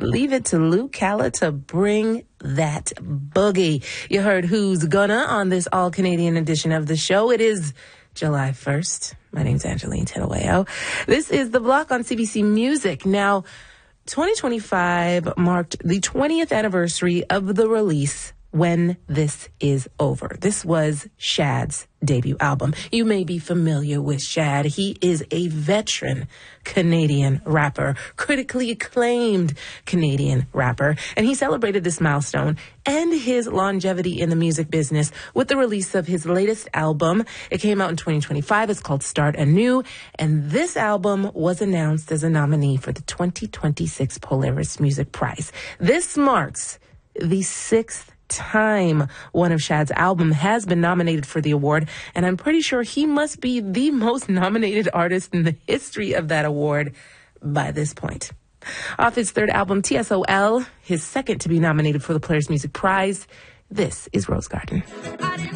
Leave it to Luke Calla to bring that boogie. You heard Who's Gonna on this all-Canadian edition of the show. It is July 1st. My name's Angeline Tedaweo. This is The Block on CBC Music. Now, 2025 marked the 20th anniversary of the release When This Is Over. This was Shad's debut album. You may be familiar with Shad. He is a veteran Canadian rapper, critically acclaimed Canadian rapper, and he celebrated this milestone and his longevity in the music business with the release of his latest album. It came out in 2025. It's called Start Anew, and this album was announced as a nominee for the 2026 Polaris Music Prize. This marks the sixth time one of Shad's album has been nominated for the award, and I'm pretty sure he must be the most nominated artist in the history of that award by this point. Off his third album, TSOL, his second to be nominated for the Polaris Music Prize, this is Rose Garden.